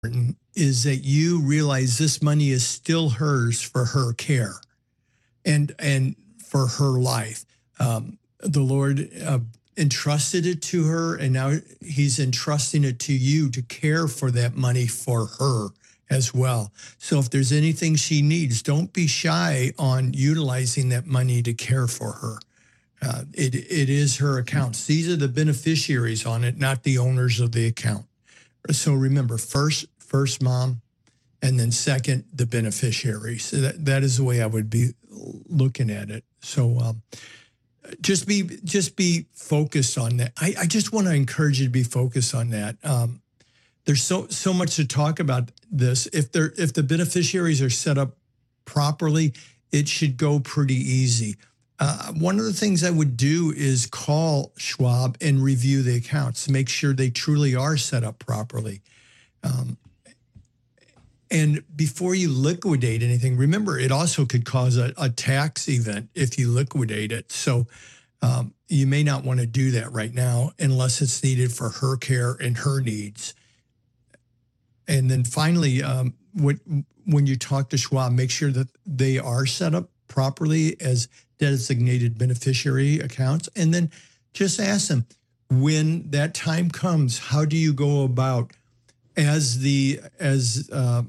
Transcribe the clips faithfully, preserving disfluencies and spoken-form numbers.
is that you realize this money is still hers for her care and and for her life. Um, the Lord uh, entrusted it to her, and now he's entrusting it to you to care for that money for her as well. So if there's anything she needs, don't be shy on utilizing that money to care for her. Uh, it it is her accounts. These are the beneficiaries on it, not the owners of the account. So remember, first, first mom, and then second, the beneficiaries. So that, that is the way I would be looking at it. So um, just be just be focused on that. I, I just want to encourage you to be focused on that. Um, there's so so much to talk about this. If they're if the beneficiaries are set up properly, it should go pretty easy. Uh, one of the things I would do is call Schwab and review the accounts, make sure they truly are set up properly. Um, and before you liquidate anything, remember, it also could cause a, a tax event if you liquidate it. So um, you may not want to do that right now unless it's needed for her care and her needs. And then finally, um, when, when you talk to Schwab, make sure that they are set up properly as designated beneficiary accounts. And then just ask them, when that time comes, how do you go about as the as uh,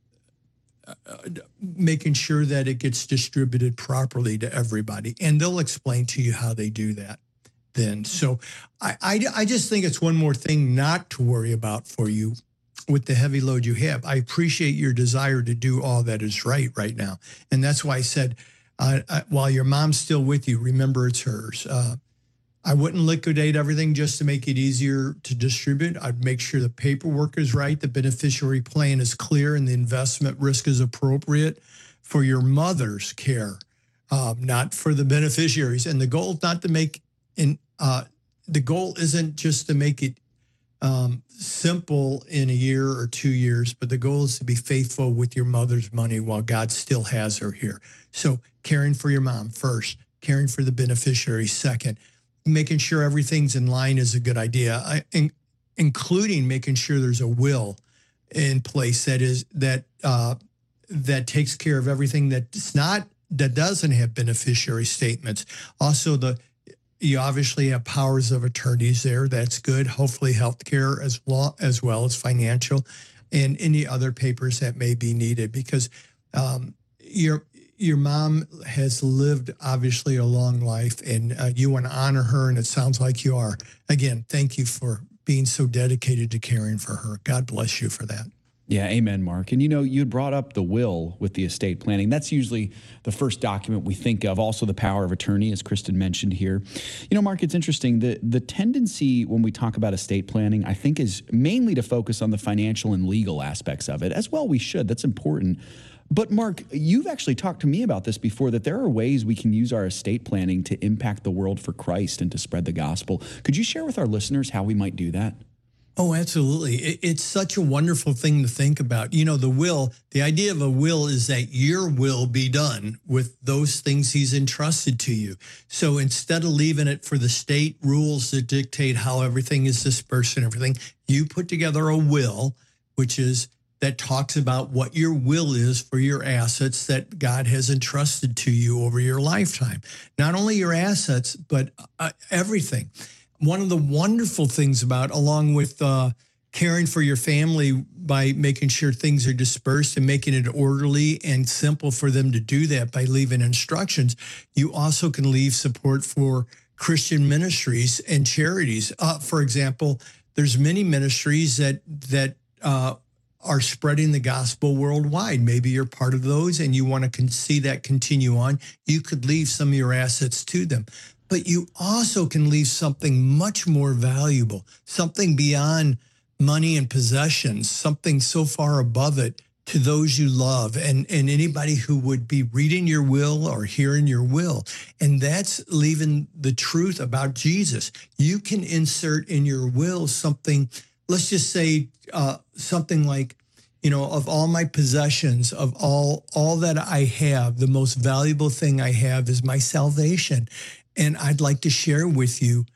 making sure that it gets distributed properly to everybody? And they'll explain to you how they do that then. So I, I, I just think it's one more thing not to worry about for you with the heavy load you have. I appreciate your desire to do all that is right right now. And that's why I said, Uh, uh, while your mom's still with you, remember it's hers. Uh, I wouldn't liquidate everything just to make it easier to distribute. I'd make sure the paperwork is right, the beneficiary plan is clear, and the investment risk is appropriate for your mother's care, um, not for the beneficiaries. And the goal is not to make, in, uh, the goal isn't just to make it um, simple in a year or two years, but the goal is to be faithful with your mother's money while God still has her here. So caring for your mom first, caring for the beneficiary second, making sure everything's in line is a good idea, I, in, including making sure there's a will in place that is that uh, that takes care of everything that's not that doesn't have beneficiary statements. Also, the you obviously have powers of attorneys there. That's good. Hopefully, healthcare as well as well as financial, and any other papers that may be needed, because um, your your mom has lived obviously a long life, and uh, you want to honor her, and it sounds like you are. Again, thank you for being so dedicated to caring for her. God bless you for that. Yeah, amen, Mark. And, you know, you brought up the will with the estate planning. That's usually the first document we think of. Also, the power of attorney, as Kristen mentioned here. You know, Mark, it's interesting. The, the tendency when we talk about estate planning, I think, is mainly to focus on the financial and legal aspects of it. As well, we should. That's important. But, Mark, you've actually talked to me about this before, that there are ways we can use our estate planning to impact the world for Christ and to spread the gospel. Could you share with our listeners how we might do that? Oh, absolutely. It's such a wonderful thing to think about. You know, the will, the idea of a will is that your will be done with those things he's entrusted to you. So instead of leaving it for the state rules that dictate how everything is dispersed and everything, you put together a will, which is that talks about what your will is for your assets that God has entrusted to you over your lifetime. Not only your assets, but uh, everything. One of the wonderful things about, along with uh, caring for your family by making sure things are dispersed and making it orderly and simple for them to do that by leaving instructions, you also can leave support for Christian ministries and charities. Uh, for example, there's many ministries that that uh, are spreading the gospel worldwide. Maybe you're part of those and you want to con- see that continue on. You could leave some of your assets to them. But you also can leave something much more valuable, something beyond money and possessions, something so far above it, to those you love and, and anybody who would be reading your will or hearing your will. And that's leaving the truth about Jesus. You can insert in your will something, let's just say uh, something like, you know, of all my possessions, of all, all that I have, the most valuable thing I have is my salvation. And I'd like to share with you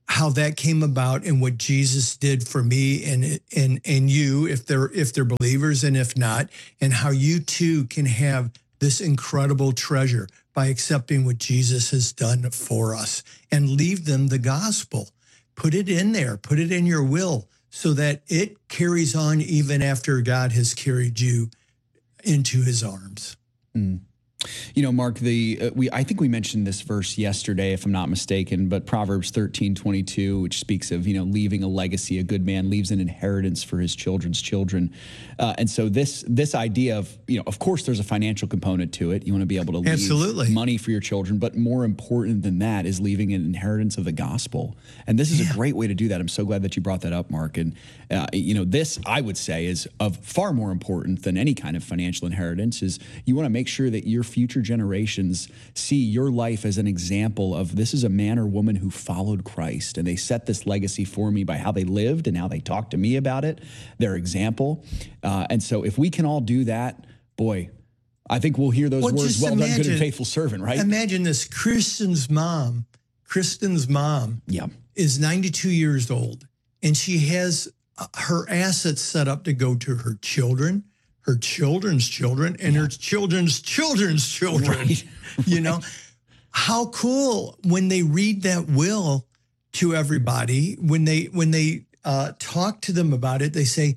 how that came about and what Jesus did for me and and and you, if they're if they're believers and if not, and how you too can have this incredible treasure by accepting what Jesus has done for us, and leave them the gospel. Put it in there, put it in your will, so that it carries on even after God has carried you into his arms. Mm. You know, Mark, the uh, we I think we mentioned this verse yesterday, if I'm not mistaken, but Proverbs thirteen twenty-two, which speaks of, you know, leaving a legacy. A good man leaves an inheritance for his children's children. Uh, and so this this idea of, you know, of course, there's a financial component to it. You want to be able to leave Absolutely. money for your children. But more important than that is leaving an inheritance of the gospel. And this is yeah. a great way to do that. I'm so glad that you brought that up, Mark. And, uh, you know, this, I would say, is of far more important than any kind of financial inheritance. Is you want to make sure that your future generations see your life as an example of, this is a man or woman who followed Christ, and they set this legacy for me by how they lived and how they talked to me about it, their example. Uh, and so if we can all do that, boy, I think we'll hear those well, words, well imagine, done, good and faithful servant, right? Imagine this. Kristen's mom, Kristen's mom yeah. is ninety-two years old, and she has her assets set up to go to her children, her children's children, and yeah. her children's children's children. Right. You know, how cool when they read that will to everybody, when they when they uh, talk to them about it, they say,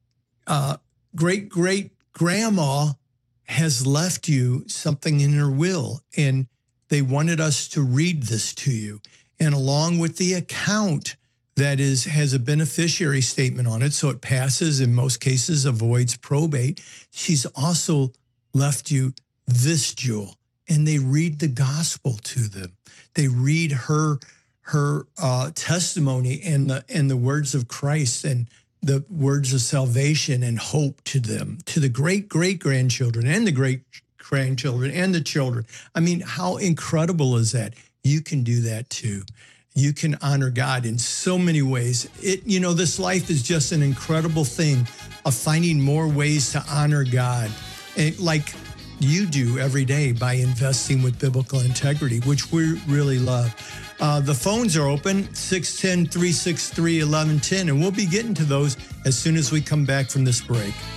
uh, great great grandma has left you something in her will, and they wanted us to read this to you. And along with the account that is has a beneficiary statement on it, so it passes, in most cases, avoids probate, she's also left you this jewel. And they read the gospel to them. They read her her uh, testimony and the and the words of Christ and the words of salvation and hope to them, to the great great grandchildren and the great grandchildren and the children. I mean, how incredible is that? You can do that too. You can honor God in so many ways. It, you know, this life is just an incredible thing of finding more ways to honor God, and like you do every day by investing with biblical integrity, which we really love. Uh, the phones are open, six one zero, three six three, one one one zero, and we'll be getting to those as soon as we come back from this break.